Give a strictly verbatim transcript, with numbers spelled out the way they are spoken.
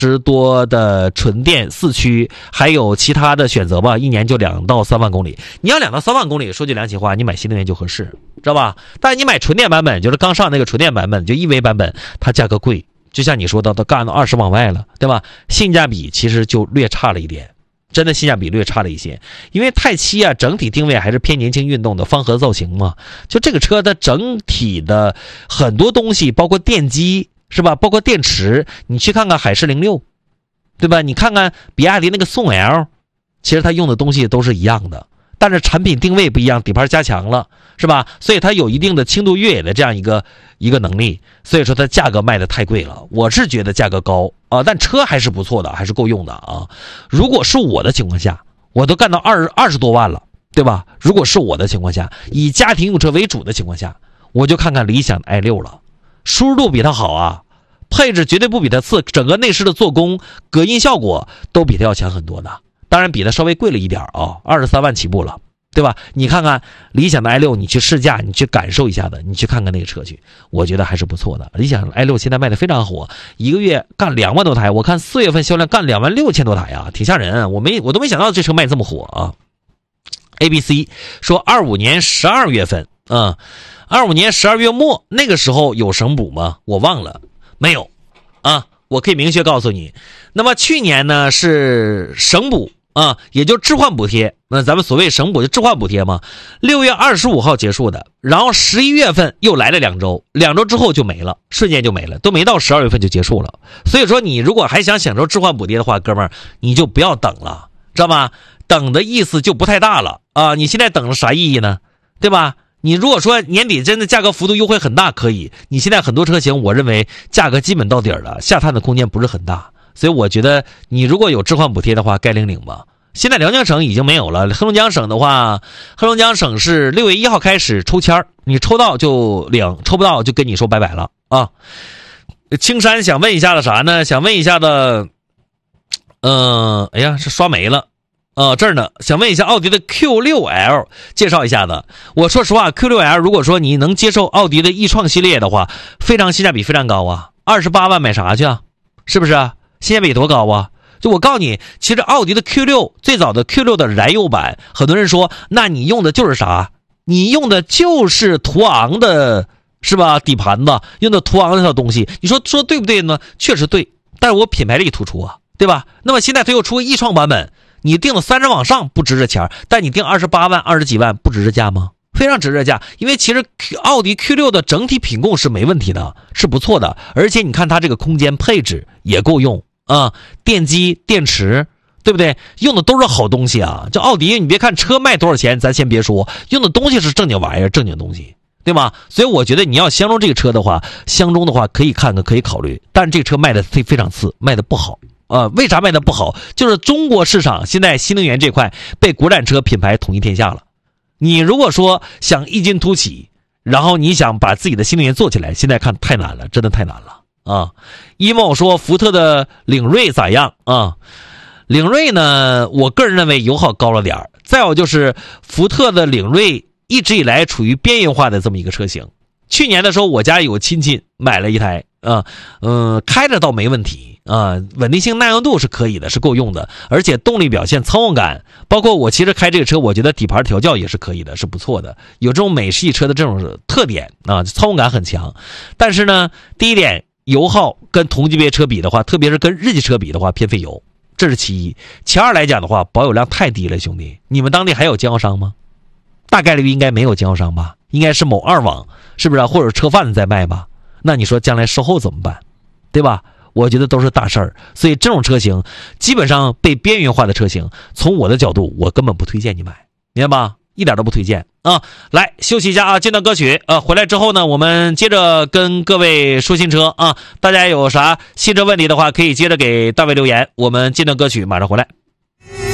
十多的纯电四驱，还有其他的选择吧，一年就两到三万公里。你要两到三万公里，说句良心话，你买新能源就合适，知道吧？但你买纯电版本，就是刚上那个纯电版本，就 E V 版本，它价格贵，就像你说的，都干到二十往外了，对吧？性价比其实就略差了一点，真的性价比略差了一些。因为泰七啊，整体定位还是偏年轻运动的方盒造型嘛，就这个车的整体的很多东西，包括电机。是吧？包括电池，你去看看海狮零六，对吧？你看看比亚迪那个宋 L， 其实它用的东西都是一样的，但是产品定位不一样，底盘加强了，是吧？所以它有一定的轻度越野的这样一个一个能力，所以说它价格卖的太贵了。我是觉得价格高啊，但车还是不错的，还是够用的啊。如果是我的情况下，我都干到二二十多万了，对吧？如果是我的情况下，以家庭用车为主的情况下，我就看看理想的 i 六了。舒适度比它好啊，配置绝对不比它次，整个内饰的做工、隔音效果都比它要强很多的。当然比它稍微贵了一点啊，二十三万起步了，对吧？你看看理想的 i 六，你去试驾，你去感受一下子，你去看看那个车去，我觉得还是不错的。理想 i 六现在卖的非常火，一个月干两万多台，我看四月份销量干两万六千多台啊，挺吓人。我没我都没想到这车卖这么火啊。A B C 说二五年十二月份，嗯。二五年十二月末那个时候有省补吗？我忘了，没有啊。我可以明确告诉你，那么去年呢是省补啊，也就置换补贴。那咱们所谓省补就置换补贴嘛。六月二十五号结束的，然后十一月份又来了两周，两周之后就没了，瞬间就没了，都没到十二月份就结束了。所以说你如果还想享受置换补贴的话，哥们儿你就不要等了，知道吗？等的意思就不太大了啊。你现在等了啥意义呢？对吧？你如果说年底真的价格幅度优惠很大，可以。你现在很多车型，我认为价格基本到底了，下探的空间不是很大，所以我觉得你如果有置换补贴的话，该领领吧。现在辽宁省已经没有了，黑龙江省的话，黑龙江省是六月一号开始抽签，你抽到就领，抽不到就跟你说拜拜了啊。青山想问一下的啥呢？想问一下的，嗯、呃，哎呀，是刷没了。呃，这儿呢，想问一下奥迪的 Q 六 L， 介绍一下子。我说实话 ，Q 六 L 如果说你能接受奥迪的 e 创系列的话，非常性价比非常高啊，二十八万买啥去啊？是不是啊？性价比多高啊？就我告诉你，其实奥迪的 Q 六 最早的 Q 六 的燃油版，很多人说，那你用的就是啥？你用的就是途昂的，是吧？底盘子用的途昂那套东西，你说说对不对呢？确实对，但是我品牌力突出啊，对吧？那么现在它又出 e 创版本。你定了三十往上不值这钱，但你定二十八万、二十几万不值这价吗？非常值这价，因为其实奥迪 Q 六 的整体品控是没问题的，是不错的，而且你看它这个空间配置也够用啊，电机、电池，对不对？用的都是好东西啊。这奥迪，你别看车卖多少钱，咱先别说，用的东西是正经玩意儿，正经东西，对吧？所以我觉得你要相中这个车的话，相中的话可以看看，可以考虑，但是这个车卖的非非常次，卖的不好。呃，为啥卖的不好？就是中国市场现在新能源这块被国产车品牌统一天下了。你如果说想异军突起，然后你想把自己的新能源做起来，现在看太难了，真的太难了啊！一梦说福特的领锐咋样啊？领锐呢，我个人认为油耗高了点儿，再有就是福特的领锐一直以来处于边缘化的这么一个车型。去年的时候，我家有亲戚买了一台啊，嗯、呃，开着倒没问题。啊，稳定性耐用度是可以的，是够用的，而且动力表现、操控感，包括我其实开这个车，我觉得底盘调教也是可以的，是不错的，有这种美系车的这种特点啊，操控感很强。但是呢，第一点，油耗跟同级别车比的话，特别是跟日系车比的话，偏费油，这是其一。其二来讲的话，保有量太低了，兄弟，你们当地还有经销商吗？大概率应该没有经销商吧，应该是某二网，是不是、啊？或者车贩子在卖吧？那你说将来售后怎么办？对吧？我觉得都是大事儿，所以这种车型基本上被边缘化的车型，从我的角度，我根本不推荐你买，明白吗？一点都不推荐啊！来休息一下啊，进段歌曲啊，回来之后呢，我们接着跟各位说新车啊，大家有啥新车问题的话，可以接着给大卫留言，我们进段歌曲马上回来。